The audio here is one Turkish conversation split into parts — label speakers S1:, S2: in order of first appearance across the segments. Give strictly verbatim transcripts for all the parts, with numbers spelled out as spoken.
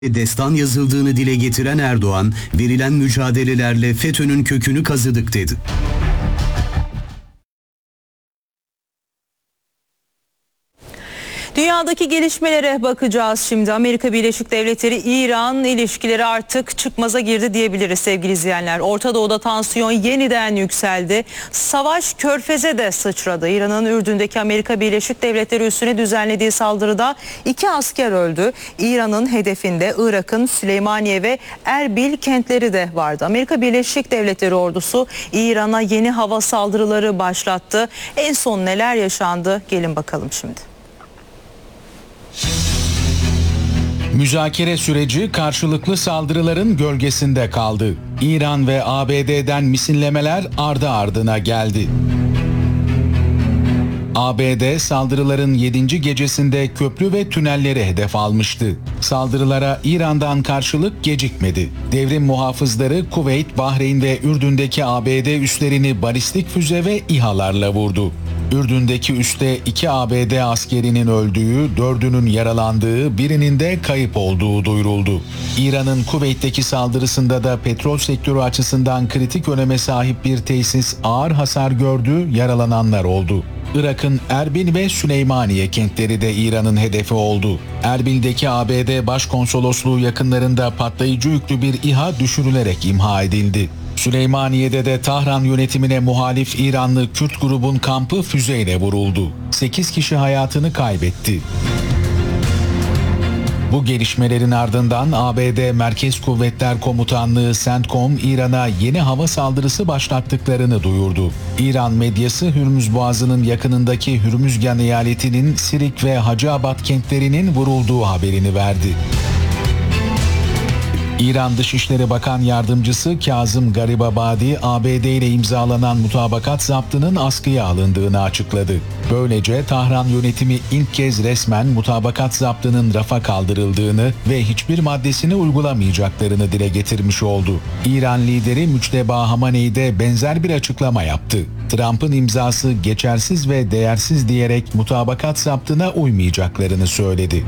S1: destan yazıldığını dile getiren Erdoğan, verilen mücadelelerle FETÖ'nün kökünü kazıdık dedi.
S2: Dünyadaki gelişmelere bakacağız şimdi. Amerika Birleşik Devletleri İran ilişkileri artık çıkmaza girdi diyebiliriz sevgili izleyenler. Orta Doğu'da tansiyon yeniden yükseldi. Savaş Körfez'e de sıçradı. İran'ın Ürdün'deki Amerika Birleşik Devletleri üssüne düzenlediği saldırıda iki asker öldü. İran'ın hedefinde Irak'ın Süleymaniye ve Erbil kentleri de vardı. Amerika Birleşik Devletleri ordusu İran'a yeni hava saldırıları başlattı. En son neler yaşandı? Gelin bakalım şimdi.
S3: Müzakere süreci karşılıklı saldırıların gölgesinde kaldı. İran ve A B D'den misillemeler ardı ardına geldi. A B D saldırıların yedinci gecesinde köprü ve tünelleri hedef almıştı. Saldırılara İran'dan karşılık gecikmedi. Devrim muhafızları Kuveyt, Bahreyn ve Ürdün'deki A B D üslerini balistik füze ve İHA'larla vurdu. Ürdün'deki üste iki A B D askerinin öldüğü, dördünün yaralandığı, birinin de kayıp olduğu duyuruldu. İran'ın Kuveyt'teki saldırısında da petrol sektörü açısından kritik öneme sahip bir tesis ağır hasar gördü, yaralananlar oldu. Irak'ın Erbil ve Süleymaniye kentleri de İran'ın hedefi oldu. Erbil'deki A B D Başkonsolosluğu yakınlarında patlayıcı yüklü bir İHA düşürülerek imha edildi. Süleymaniye'de de Tahran yönetimine muhalif İranlı Kürt grubun kampı füzeyle vuruldu. sekiz kişi hayatını kaybetti. Bu gelişmelerin ardından A B D Merkez Kuvvetler Komutanlığı CENTCOM İran'a yeni hava saldırısı başlattıklarını duyurdu. İran medyası Hürmüz Boğazı'nın yakınındaki Hürmüzgan eyaletinin Sirik ve Hacıabad kentlerinin vurulduğu haberini verdi. İran Dışişleri Bakan Yardımcısı Kazım Garibabadi, A B D ile imzalanan mutabakat zaptının askıya alındığını açıkladı. Böylece Tahran yönetimi ilk kez resmen mutabakat zaptının rafa kaldırıldığını ve hiçbir maddesini uygulamayacaklarını dile getirmiş oldu. İran lideri Müçteba Hamaney de benzer bir açıklama yaptı. Trump'ın imzası geçersiz ve değersiz diyerek mutabakat zaptına uymayacaklarını söyledi.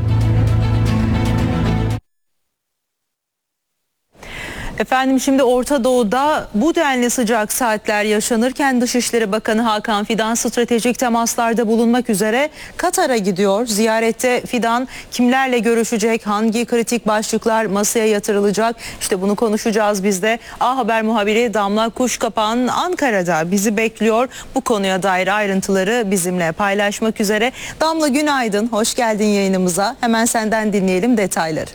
S2: Efendim şimdi Orta Doğu'da bu denli sıcak saatler yaşanırken Dışişleri Bakanı Hakan Fidan stratejik temaslarda bulunmak üzere Katar'a gidiyor. Ziyarette Fidan kimlerle görüşecek, hangi kritik başlıklar masaya yatırılacak? İşte bunu konuşacağız biz de. A Haber muhabiri Damla Kuşkapan Ankara'da bizi bekliyor. Bu konuya dair ayrıntıları bizimle paylaşmak üzere. Damla günaydın, hoş geldin yayınımıza. Hemen senden dinleyelim detayları.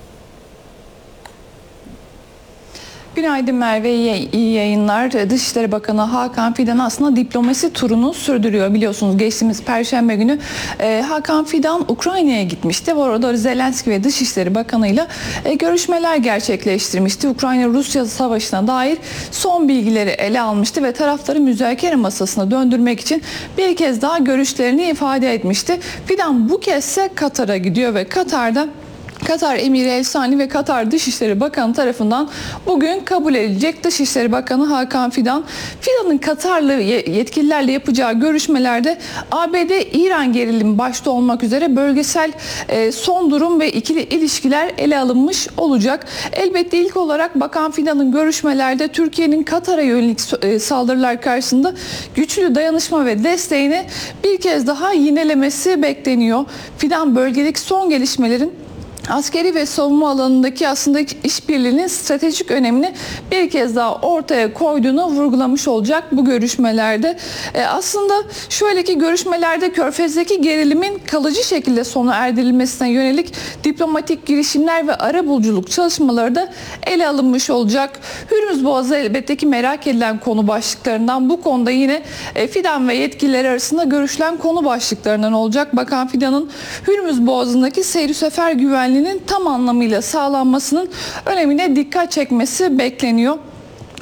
S4: Günaydın Merve, iyi yayınlar. Dışişleri Bakanı Hakan Fidan aslında diplomasi turunu sürdürüyor. Biliyorsunuz geçtiğimiz Perşembe günü e, Hakan Fidan Ukrayna'ya gitmişti. Orada Zelenski ve Dışişleri Bakanı ile e, görüşmeler gerçekleştirmişti. Ukrayna-Rusya savaşına dair son bilgileri ele almıştı ve tarafları müzakere masasına döndürmek için bir kez daha görüşlerini ifade etmişti. Fidan bu kezdse Katar'a gidiyor ve Katar'da Katar Emiri El Sani ve Katar Dışişleri Bakanı tarafından bugün kabul edilecek. Dışişleri Bakanı Hakan Fidan, Fidan'ın Katarlı yetkililerle yapacağı görüşmelerde A B D-İran gerilimi başta olmak üzere bölgesel son durum ve ikili ilişkiler ele alınmış olacak. Elbette ilk olarak Bakan Fidan'ın görüşmelerde Türkiye'nin Katar'a yönelik saldırılar karşısında güçlü dayanışma ve desteğini bir kez daha yinelemesi bekleniyor. Fidan bölgedeki son gelişmelerin askeri ve savunma alanındaki aslında işbirliğinin stratejik önemini bir kez daha ortaya koyduğunu vurgulamış olacak bu görüşmelerde. E aslında şöyle ki görüşmelerde Körfez'deki gerilimin kalıcı şekilde sona erdirilmesine yönelik diplomatik girişimler ve arabuluculuk çalışmaları da ele alınmış olacak. Hürmüz Boğazı elbette ki merak edilen konu başlıklarından. Bu konuda yine e, Fidan ve yetkililer arasında görüşülen konu başlıklarından olacak. Bakan Fidan'ın Hürmüz Boğazı'ndaki seyri sefer güvenliği tam anlamıyla sağlanmasının önemine dikkat çekmesi bekleniyor.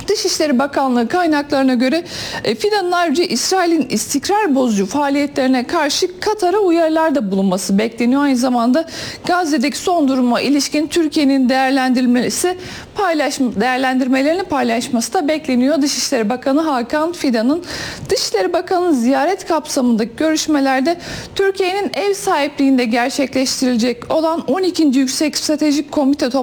S4: Dışişleri Bakanlığı kaynaklarına göre e, Fidan'ın ayrıca İsrail'in istikrar bozucu faaliyetlerine karşı Katar'a uyarılarda bulunması bekleniyor. Aynı zamanda Gazze'deki son duruma ilişkin Türkiye'nin değerlendirmesi paylaşma, değerlendirmelerini paylaşması da bekleniyor. Dışişleri Bakanı Hakan Fidan'ın Dışişleri Bakanı'nın ziyaret kapsamındaki görüşmelerde Türkiye'nin ev sahipliğinde gerçekleştirilecek olan on ikinci Yüksek Stratejik Komite